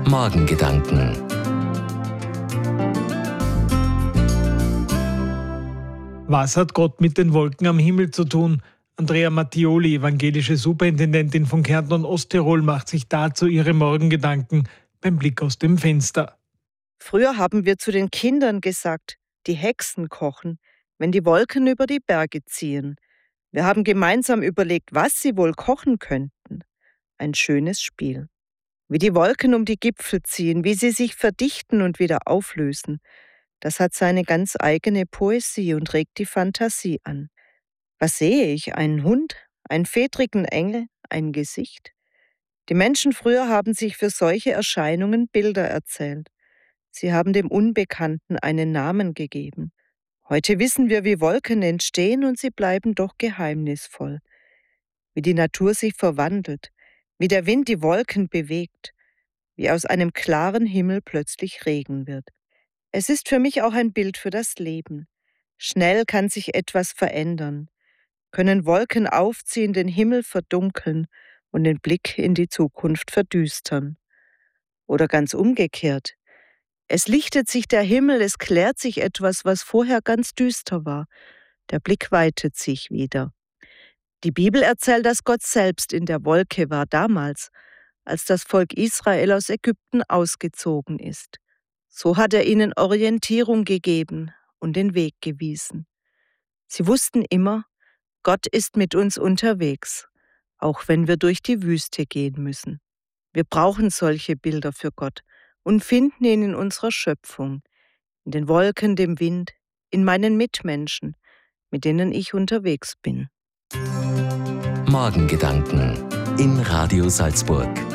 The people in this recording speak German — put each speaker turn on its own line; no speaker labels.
Morgengedanken.
Was hat Gott mit den Wolken am Himmel zu tun? Andrea Mattioli, evangelische Superintendentin von Kärnten und Osttirol, macht sich dazu ihre Morgengedanken beim Blick aus dem Fenster.
Früher haben wir zu den Kindern gesagt, die Hexen kochen, wenn die Wolken über die Berge ziehen. Wir haben gemeinsam überlegt, was sie wohl kochen könnten. Ein schönes Spiel. Wie die Wolken um die Gipfel ziehen, wie sie sich verdichten und wieder auflösen. Das hat seine ganz eigene Poesie und regt die Fantasie an. Was sehe ich? Einen Hund? Einen fedrigen Engel? Ein Gesicht? Die Menschen früher haben sich für solche Erscheinungen Bilder erzählt. Sie haben dem Unbekannten einen Namen gegeben. Heute wissen wir, wie Wolken entstehen und sie bleiben doch geheimnisvoll. Wie die Natur sich verwandelt, wie der Wind die Wolken bewegt, wie aus einem klaren Himmel plötzlich Regen wird. Es ist für mich auch ein Bild für das Leben. Schnell kann sich etwas verändern, können Wolken aufziehen, den Himmel verdunkeln und den Blick in die Zukunft verdüstern. Oder ganz umgekehrt. Es lichtet sich der Himmel, es klärt sich etwas, was vorher ganz düster war. Der Blick weitet sich wieder. Die Bibel erzählt, dass Gott selbst in der Wolke war damals, als das Volk Israel aus Ägypten ausgezogen ist. So hat er ihnen Orientierung gegeben und den Weg gewiesen. Sie wussten immer, Gott ist mit uns unterwegs, auch wenn wir durch die Wüste gehen müssen. Wir brauchen solche Bilder für Gott und finden ihn in unserer Schöpfung, in den Wolken, dem Wind, in meinen Mitmenschen, mit denen ich unterwegs bin.
Morgengedanken in Radio Salzburg.